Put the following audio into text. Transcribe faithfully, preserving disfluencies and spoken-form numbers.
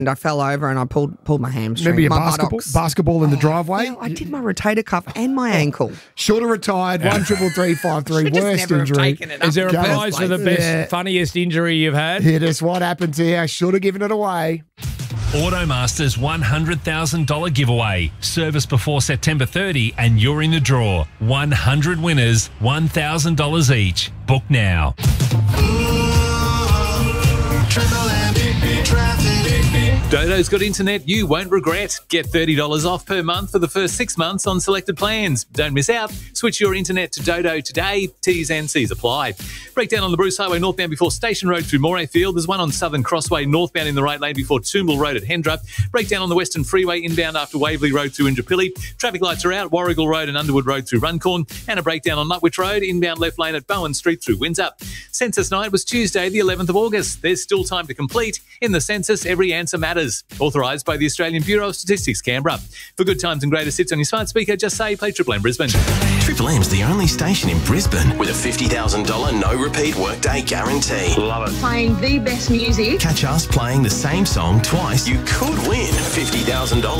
and I fell over and I pulled pulled my hamstring. Maybe a my basketball, buttocks. basketball in the Oh, driveway. yeah, I did my rotator cuff and my ankle. Should have retired. One triple three five three. Should just Worst never have injury. taken it up Is there a in the first prize for the place. best, Yeah. funniest injury you've had? Hit us. What happened to you? I should have given it away. Automaster's one hundred thousand dollars giveaway. Service before September thirtieth and you're in the draw. one hundred winners, one thousand dollars each. Book now. Dodo's got internet you won't regret. Get thirty dollars off per month for the first six months on selected plans. Don't miss out. Switch your internet to Dodo today. T's and C's apply. Breakdown on the Bruce Highway northbound before Station Road through Morayfield. There's one on Southern Crossway northbound in the right lane before Toombul Road at Hendra. Breakdown on the Western Freeway inbound after Waverley Road through Indooroopilly. Traffic lights are out. Warrigal Road and Underwood Road through Runcorn. And a breakdown on Lutwich Road inbound left lane at Bowen Street through Windsor. Census night was Tuesday the eleventh of August. There's still time to complete. In the census, every answer matters. Authorised by the Australian Bureau of Statistics, Canberra. For good times and greatest hits on your smart speaker, just say play Triple M Brisbane. Triple M's the only station in Brisbane with a fifty thousand dollars no repeat workday guarantee. Love it. Playing the best music. Catch us playing the same song twice. You could win fifty thousand dollars.